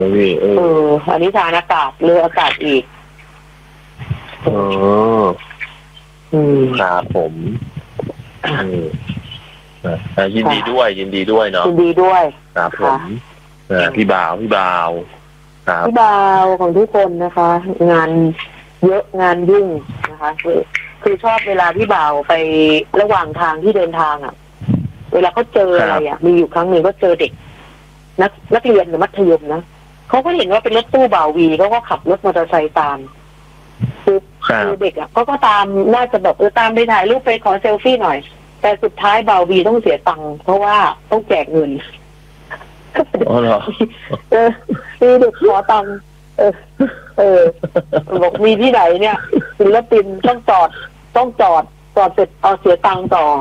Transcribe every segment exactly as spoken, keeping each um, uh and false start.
เอออันนี้ทานอากาศเรืออากาศอีกอ๋ออืมครับผมอืมยินดีด้วยยินดีด้วยเนาะยินดีด้วยครับผมพี่บ่าวพี่บ่าวครับพี่บ่าวของทุกคนนะคะ งานเยอะงานยุ่งนะคะคือคือชอบเวลาพี่บ่าวไประหว่างทางที่เดินทางอ่ะเวลาเขาเจออะไรอ่ะมีอยู่ครั้งหนึ่งก็เจอเด็กนักนักเรียนหรือมัธยมนะเขาก็เห็นว่าเป็นรถตู้บ่าววีเขาก็ขับรถมอเตอร์ไซค์ตามคือคือเด็กอ่ะเขาก็ตามน่าจะแบบเออตามไปถ่ายรูปไปขอเซลฟี่หน่อยแต่สุดท้ายบ่าววีต้องเสียตังค์เพราะว่าต้องแจกเงินอ๋อเหรอเออมีเด็กขอตังค์เออเออบอกมีที่ไหนเนี่ยศิลปินต้องจอดต้องจอดจอดเสร็จเอาเสียตังค์ต่อ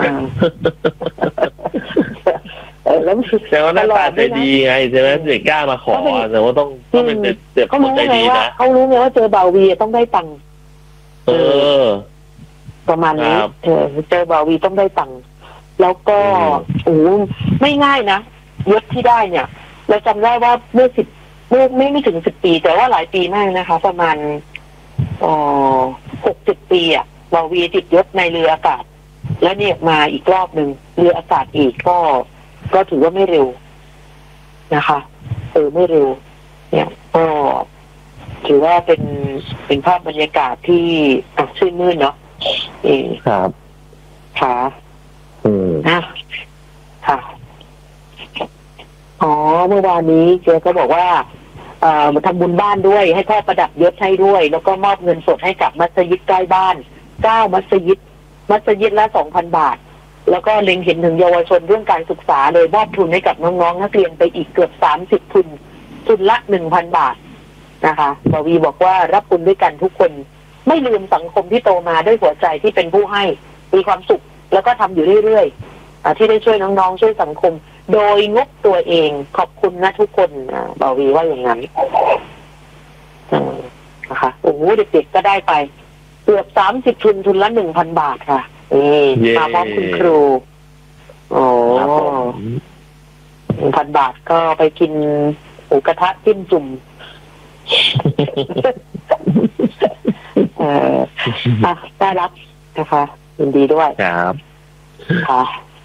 แล้วแต่ว่าหน้าตาใจดีไงใช่ไหมเด็กกล้ามาขอแต่ว่าต้องต้องเป็นเด็กคนใจดีนะเขารู้ไงว่าเจอบ่าววีต้องได้ตังค์เออประมาณนี้เออเจอบ่าววีต้องได้ตังค์แล้วก็โอ้ไม่ง่ายนะยศที่ได้เนี่ยเราจำได้ว่าเมื่อสิบเมื่อไม่ไม่ถึงสิบปีแต่ว่าหลายปีมากนะคะประมาณอ๋อหกสิบปีอ่ะบ่าววีติดยศในเรืออากาศแล้วเนี่ยมาอีกรอบหนึ่งเรืออากาศอีกก็ก็ถือว่าไม่เร็วนะคะเออไม่เร็วเนี่ยก็ถือว่าเป็นเป็นภาพบรรยากาศที่ชื่นมื่นเนาะเออครับค่ะอืมอ่ะค่ะอ๋อเมื่อวานนี้เจก็บอกว่าเอ่อมาทำบุญบ้านด้วยให้พ่อประดับยศให้ด้วยแล้วก็มอบเงินสดให้กับมัสยิดใกล้บ้านเก้ามัสยิดมัสยิดละ สองพัน บาทแล้วก็เล็งเห็นถึงเยาวชนเรื่องการศึกษาเลยมอบทุนให้กับน้องๆนักเรียนไปอีกเกือบสามสิบทุนทุนละ หนึ่งพัน บาทนะคะบวีบอกว่ารับบุญด้วยกันทุกคนไม่ลืมสังคมที่โตมาด้วยหัวใจที่เป็นผู้ให้มีความสุขแล้วก็ทำอยู่เรื่อยๆที่ได้ช่วยน้องๆช่วยสังคมโดยงบตัวเองขอบคุณนะทุกคนบวีว่าอย่างนั้นนะคะโอ้โหเด็กๆก็ได้ไปเกือบสามสิบทุนทุนละ หนึ่งพัน บาทค่ะนี่มาพร้อมคุณครูโอ้หนึ่งพันบาทก็ไปกินหมูกระทะจิ้มจุ่มเอออ่ะได้รับนะคะยินดีด้วยครับค่ะ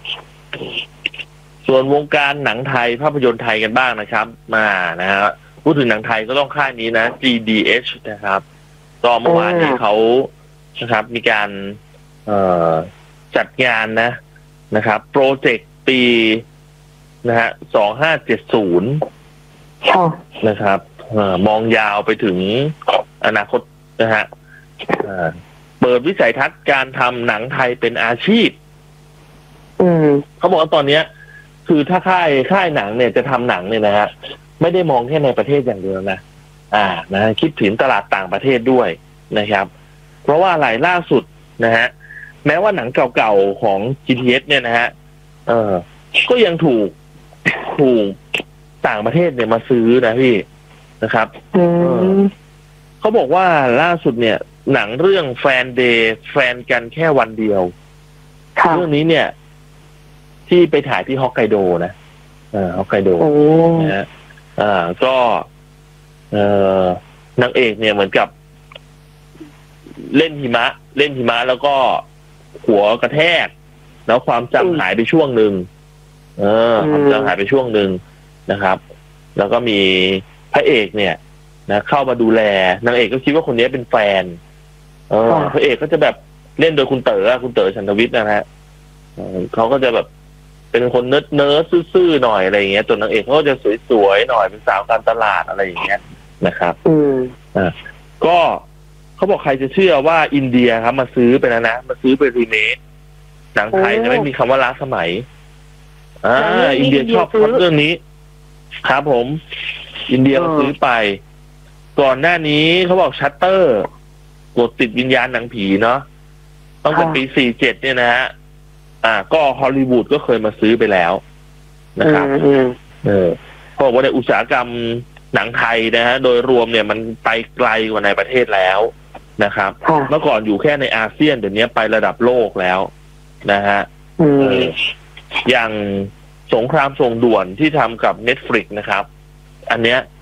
ส่วนวงการหนังไทยภาพยนตร์ไทยกันบ้างนะครับมานะฮะพูดถึงหนังไทยก็ต้องค่ายนี้นะ จี ดี เอช นะครับก็เมื่อวานนี้เขานะครับมีการเอ่อจัดงานนะนะครับโปรเจกต์ปีนะฮะสองห้าเจ็ดศูนย์นะครับมองยาวไปถึงอนาคตนะฮะเปิดวิสัยทัศน์การทำหนังไทยเป็นอาชีพเขาบอกว่าตอนนี้คือถ้าค่ายค่ายหนังเนี่ยจะทำหนังเนี่ยนะฮะไม่ได้มองแค่ในประเทศอย่างเดียวนะอ่านะคิดถึงตลาดต่างประเทศด้วยนะครับเพราะว่าหลายล่าสุดนะฮะแม้ว่าหนังเก่าๆของ จี ที เอส เนี่ยนะฮะเออก็ยังถูกถูกต่างประเทศเนี่ยมาซื้อนะพี่นะครับเขาบอกว่าล่าสุดเนี่ยหนังเรื่องแฟนเดย์แฟนกันแค่วันเดียวเรื่องนี้เนี่ยที่ไปถ่ายที่ฮอกไกโดนะอ่าฮอกไกโดนะฮะอ่าก็เอ่อนางเอกเนี่ยเหมือนกับเล่นหิมะเล่นหิมะแล้วก็หัวกระแทกแล้วความจำหายไปช่วงหนึ่งเออความจำหายไปช่วงหนึ่งนะครับแล้วก็มีพระเอกเนี่ยนะเข้ามาดูแลนางเอกก็คิดว่าคนนี้เป็นแฟนเออพระเอกก็จะแบบเล่นโดยคุณเต๋อคุณเต๋อชันทวิทย์นะฮะเขาก็จะแบบเป็นคนเนิร์ดเนิร์ดซื่อๆหน่อยอะไรอย่างเงี้ยตัวนางเอกเขาก็จะสวยๆหน่อยเป็นสาวการตลาดอะไรอย่างเงี้ยนะครับอืมอ่าก็เขาบอกใครจะเชื่อว่าอินเดียครับมาซื้อไปแล้วนะมาซื้อไปรีเมคหนังไทยจะไม่มีคำว่าล้าสมัยอ่าอินเดียชอบเรื่องนี้ครับผมอินเดียมาซื้อไปก่อนหน้านี้เขาบอกชัตเตอร์กดติดวิญญาณหนังผีเนาะตั้งแต่ปีสี่เจ็ดเนี่ยนะฮะอ่าก็ฮอลลีวูดก็เคยมาซื้อไปแล้วนะครับเออเขาบอกว่าในอุตสาหกรรมหนังไทยนะฮะโดยรวมเนี่ยมันไปไกลกว่าในประเทศแล้วนะครับเมื่อก่อนอยู่แค่ในอาเซียนเดี๋ยวนี้ไประดับโลกแล้วนะฮะอย่างสงครามส่งด่วนที่ทำกับ Netflix นะครับอันเนี้ย